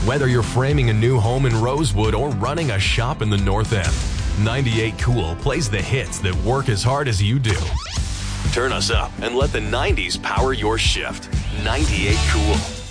Whether you're framing a new home in Rosewood or running a shop in the North End, 98 Cool plays the hits that work as hard as you do. Turn us up and let the 90s power your shift. 98 Cool.